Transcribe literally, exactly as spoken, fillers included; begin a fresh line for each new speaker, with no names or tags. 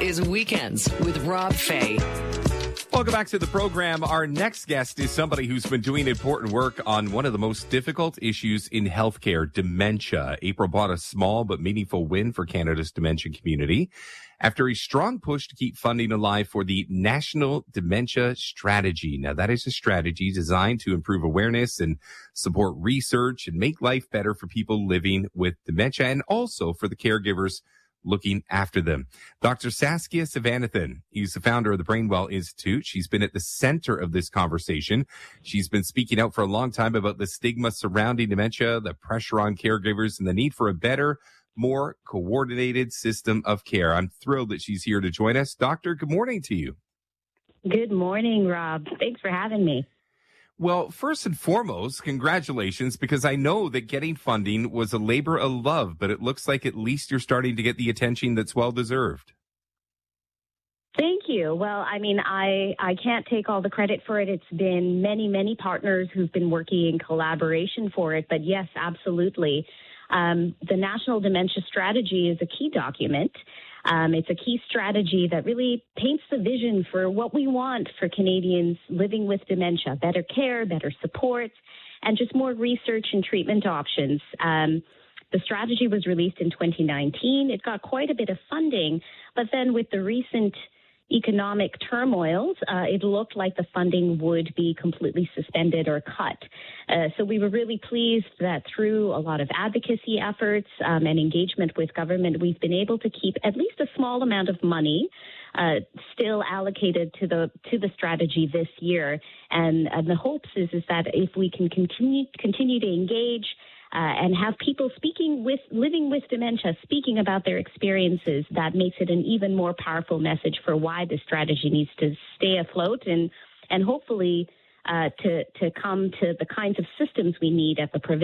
Weekdays and weekends with Rob Fay.
Welcome back to the program. Our next guest is somebody who's been doing important work on one of the most difficult issues in healthcare, dementia. April brought a small but meaningful win for Canada's dementia community after a strong push to keep funding alive for the National Dementia Strategy. Now, that is a strategy designed to improve awareness and support research and make life better for people living with dementia and also for the caregivers looking after them. Doctor Saskia Sivanathan, he's the founder of the Brainwell Institute. She's been at the center of this conversation. She's been speaking out for a long time about the stigma surrounding dementia, the pressure on caregivers, and the need for a better, more coordinated system of care. I'm thrilled that she's here to join us. Doctor, good morning to you.
Good morning, Rob. Thanks for having me.
Well, first and foremost, congratulations, because I know that getting funding was a labor of love, but it looks like at least you're starting to get the attention that's well-deserved.
Thank you. Well, I mean, I, I can't take all the credit for it. It's been many, many partners who've been working in collaboration for it. But yes, absolutely. Um, the National Dementia Strategy is a key document. Um, it's a key strategy that really paints the vision for what we want for Canadians living with dementia: better care, better support, and just more research and treatment options. Um, the strategy was released in twenty nineteen. It got quite a bit of funding, but then with the recent economic turmoils, uh, it looked like the funding would be completely suspended or cut. Uh, so we were really pleased that through a lot of advocacy efforts um, and engagement with government, we've been able to keep at least a small amount of money uh, still allocated to the to the strategy this year. And, and the hopes is is that if we can continue continue to engage Uh, and have people speaking with, living with dementia, speaking about their experiences, that makes it an even more powerful message for why the strategy needs to stay afloat and, and hopefully uh, to, to come to the kinds of systems we need at the provincial